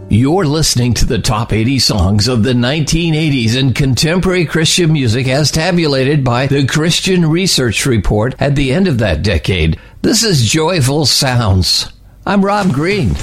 You're listening to the top 80 songs of the 1980s in contemporary Christian music as tabulated by the Christian Research Report at the end of that decade. This is Joyful Sounds. I'm Rob Green.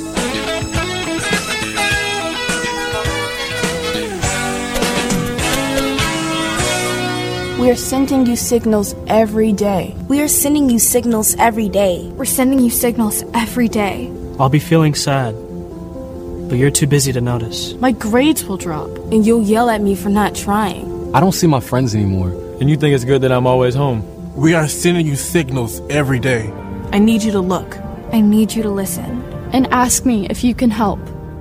We are sending you signals every day. We are sending you signals every day. We're sending you signals every day. I'll be feeling sad, but you're too busy to notice. My grades will drop, and you'll yell at me for not trying. I don't see my friends anymore. And you think it's good that I'm always home. We are sending you signals every day. I need you to look. I need you to listen. And ask me if you can help.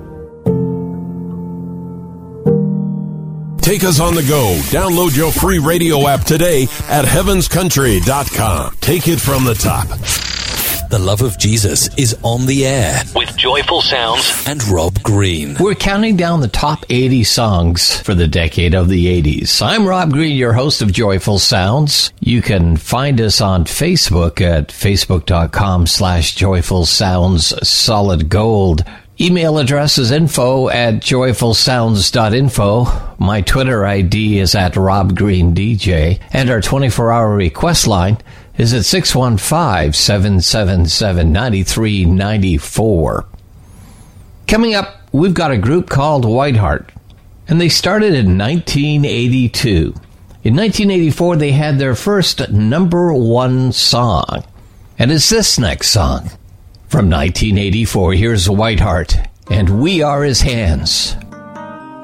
Take us on the go. Download your free radio app today at heavenscountry.com. Take it from the top. The love of Jesus is on the air with Joyful Sounds and Rob Green. We're counting down the top 80 songs for the decade of the 80s. I'm Rob Green, your host of Joyful Sounds. You can find us on Facebook at facebook.com/Joyful Sounds Solid Gold. Email address is info@joyfulsounds.info. My Twitter ID is @RobGreenDJ. And our 24-hour request line is at 615-777-9394. Coming up, we've got a group called Whiteheart, and they started in 1982. In 1984, they had their first #1 song, and it's this next song. From 1984, here's Whiteheart, and We Are His Hands.